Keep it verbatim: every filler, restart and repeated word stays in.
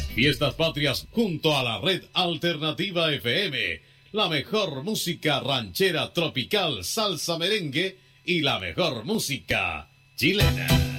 Fiestas Patrias junto a la red Alternativa F M. La mejor música ranchera, tropical, salsa, merengue y la mejor música chilena.